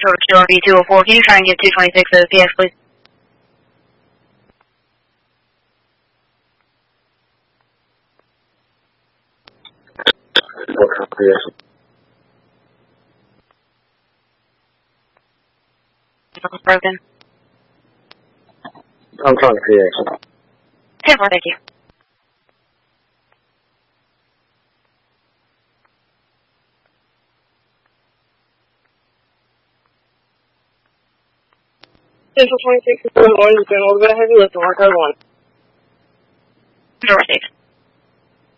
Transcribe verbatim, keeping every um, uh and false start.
Total Kilo V two oh four, can you try and get two twenty-six to the P X, please? Broken. I'm trying to P X. ten four, thank you. Central twenty-six is going to go ahead and lift on code one. Door safe.